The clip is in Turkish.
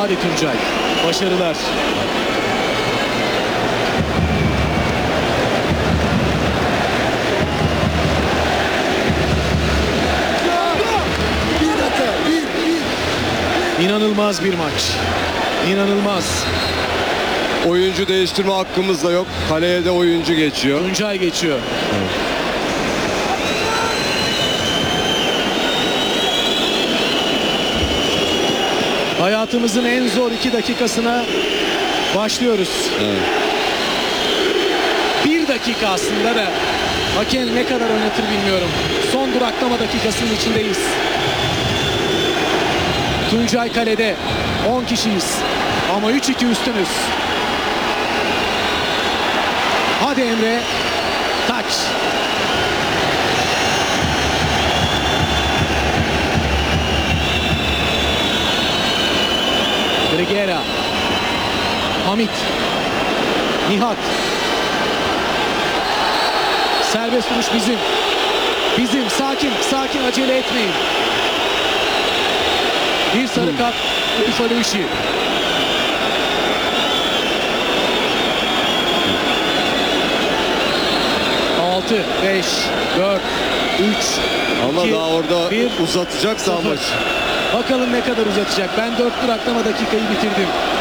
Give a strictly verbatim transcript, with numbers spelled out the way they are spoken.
Hadi Tuncay. Başarılar. İnanılmaz bir maç. İnanılmaz. Oyuncu değiştirme hakkımız da yok. Kaleye de oyuncu geçiyor. Tuncay geçiyor. Evet. Hayatımızın en zor iki dakikasına başlıyoruz. Evet. Bir dakika aslında da hakem ne kadar oynatır bilmiyorum. Son duraklama dakikasının içindeyiz. Tuncay kalede. on kişiyiz. Ama üç iki üstünüz. Hadi Emre. Taç. Grigera. Hamit. Nihat. Serbest vuruş bizim. Bizim. Sakin. Sakin. Acele etmeyin. Bir sarı kart. Urfa işi. altı, beş, dört, üç, Ama iki, daha orada bir, uzatacaksa sıfır. maç. Bakalım ne kadar uzatacak. Ben dört duraklama dakikayı bitirdim.